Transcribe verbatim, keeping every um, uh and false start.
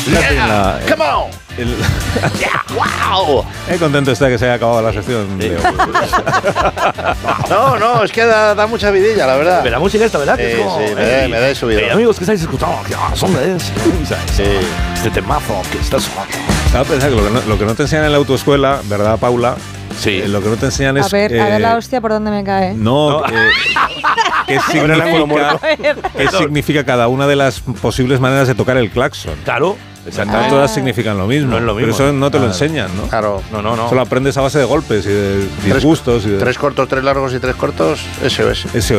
Yeah, come on. El, Yeah, wow. eh, contento está que se haya acabado la sección. Sí. De No, no, es que da, da mucha vidilla, la verdad. Pero la música esta, ¿verdad? Sí, Que es como, sí, me eh, da- me da subidón. eh, amigos que estáis escuchando, que ah, son de ese, Sí. este temazo que está sonando. Estaba pensando que lo que, no, lo que no te enseñan en la autoescuela, ¿verdad, Paula? Sí. Eh, lo que no te enseñan es. A ver, a eh, ver la hostia por dónde me cae. No, No. eh, ¿qué, Ahora el ángulo significa, muerto. A ver. qué significa cada una de las posibles maneras de tocar el claxon? Claro, No exactamente. todas significan lo mismo. No es lo Pero mismo. eso no te lo Ah, enseñan, ¿no? Claro. No, no, no. Solo aprendes a base de golpes y de Tres- disgustos y de Tres cortos, tres largos y tres cortos, S O S. ese